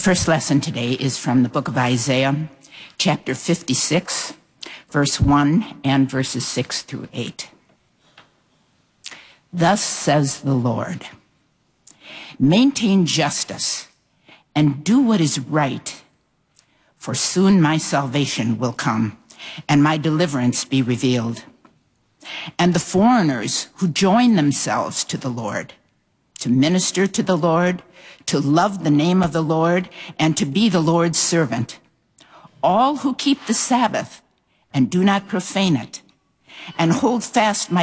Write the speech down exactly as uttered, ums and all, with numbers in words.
first lesson today is from the book of Isaiah, chapter fifty-six, verse one and verses six through eight. Thus says the Lord, maintain justice and do what is right, for soon my salvation will come and my deliverance be revealed. And the foreigners who join themselves to the Lord, to minister to the Lord, to love the name of the Lord, and to be the Lord's servant, all who keep the Sabbath and do not profane it, and hold fast my